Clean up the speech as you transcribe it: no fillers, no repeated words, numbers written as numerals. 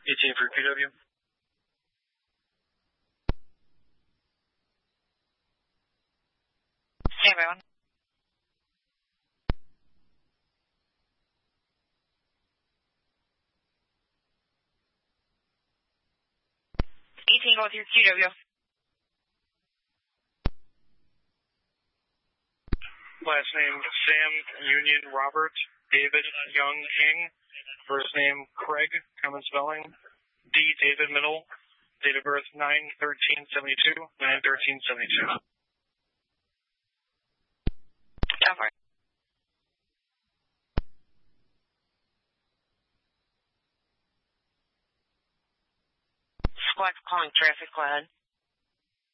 18 for PW. Hey, everyone. Go with your QW. Last name Sam Union Robert David Young King. First name Craig, common spelling. D. David Middle. Date of birth 9/13/72. 9/13/72. Go for it. Squad's calling traffic. Go ahead.